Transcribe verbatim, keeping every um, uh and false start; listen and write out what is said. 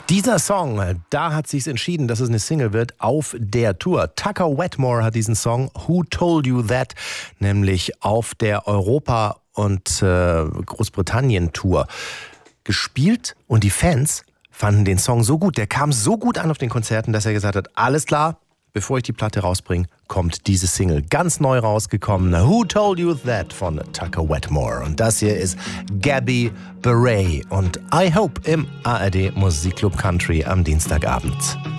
Dieser Song, da hat sich's entschieden, dass es eine Single wird auf der Tour. Tucker Wetmore hat diesen Song Who Told You That nämlich auf der Europa- und äh, Großbritannien-Tour gespielt und die Fans fanden den Song so gut, der kam so gut an auf den Konzerten, dass er gesagt hat, alles klar, bevor ich die Platte rausbringe, kommt diese Single. Ganz neu rausgekommen, Who Told You That von Tucker Wetmore. Und das hier ist Gabby Beret und I Hope im A R D Musikclub Country am Dienstagabend.